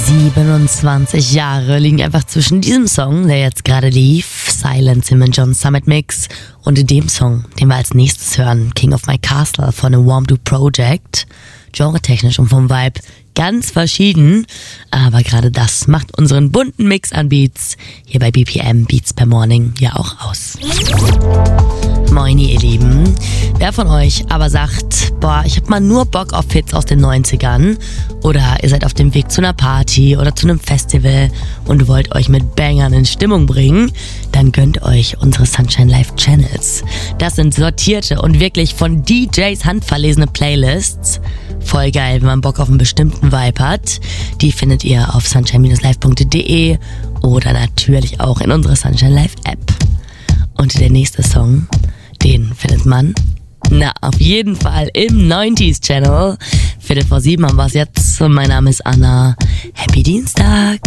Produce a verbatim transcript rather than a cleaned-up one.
siebenundzwanzig Jahre liegen einfach zwischen diesem Song, der jetzt gerade lief, Silent Tim and John Summit Mix, und dem Song, den wir als nächstes hören, King of My Castle von The Warm Do Project. Genre-technisch und vom Vibe ganz verschieden, aber gerade das macht unseren bunten Mix an Beats hier bei B P M Beats per Morning ja auch aus. Moini, ihr Lieben. Wer von euch aber sagt, boah, ich hab mal nur Bock auf Hits aus den neunzigern, oder ihr seid auf dem Weg zu einer Party oder zu einem Festival und wollt euch mit Bangern in Stimmung bringen, dann gönnt euch unsere Sunshine Live Channels. Das sind sortierte und wirklich von D Js handverlesene Playlists. Voll geil, wenn man Bock auf einen bestimmten Vibe hat. Die findet ihr auf sunshine live punkt de oder natürlich auch in unserer Sunshine Live App. Und der nächste Song, den findet man, na, auf jeden Fall im neunziger Channel. Viertel vor sieben haben wir es jetzt. Mein Name ist Anna. Happy Dienstag.